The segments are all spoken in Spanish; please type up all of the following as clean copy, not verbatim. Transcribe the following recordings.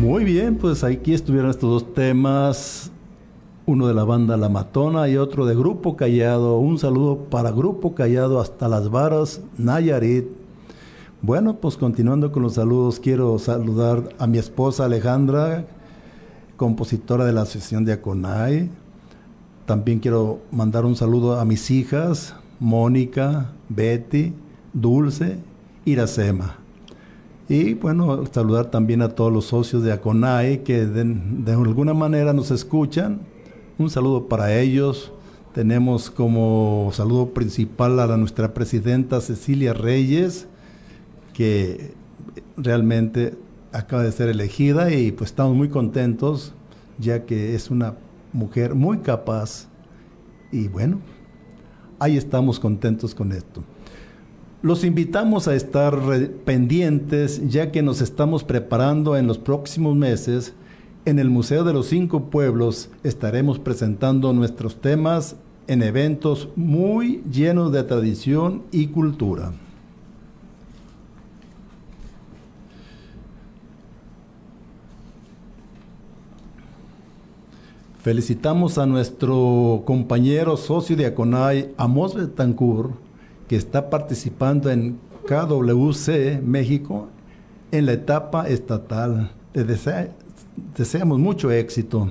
Muy bien, pues aquí estuvieron estos dos temas, uno de la banda La Matona y otro de Grupo Callado. Un saludo para Grupo Callado hasta Las Varas, Nayarit. Bueno, pues continuando con los saludos, quiero saludar a mi esposa Alejandra, compositora de la Asociación de Aconay. También quiero mandar un saludo a mis hijas, Mónica, Betty, Dulce, Iracema. Y bueno, saludar también a todos los socios de Aconay que de alguna manera nos escuchan. Un saludo para ellos. Tenemos como saludo principal a nuestra presidenta Cecilia Reyes, que realmente acaba de ser elegida y pues estamos muy contentos, ya que es una mujer muy capaz y bueno, ahí estamos contentos con esto. Los invitamos a estar pendientes, ya que nos estamos preparando en los próximos meses. En el Museo de los Cinco Pueblos estaremos presentando nuestros temas en eventos muy llenos de tradición y cultura. Felicitamos a nuestro compañero socio de Aconay, Amos Betancourt, que está participando en KWC México en la etapa estatal. Le deseamos mucho éxito.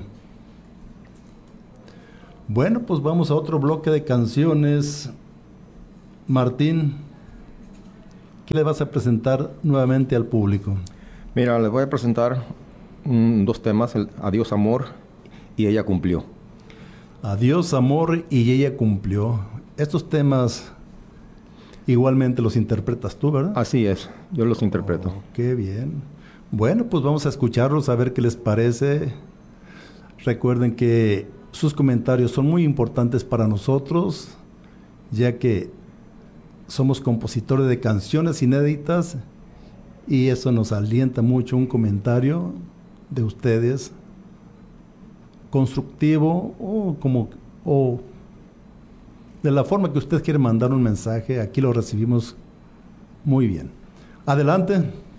Bueno, pues vamos a otro bloque de canciones. Martín, ¿qué le vas a presentar nuevamente al público? Mira, les voy a presentar dos temas, el Adiós Amor y Ella Cumplió. Adiós Amor y Ella Cumplió. Estos temas igualmente los interpretas tú, ¿verdad? Así es, yo los interpreto. Oh, qué bien. Bueno, pues vamos a escucharlos, a ver qué les parece. Recuerden que sus comentarios son muy importantes para nosotros, ya que somos compositores de canciones inéditas y eso nos alienta mucho, un comentario de ustedes constructivo o de la forma que usted quiere mandar un mensaje. Aquí lo recibimos muy bien. Adelante.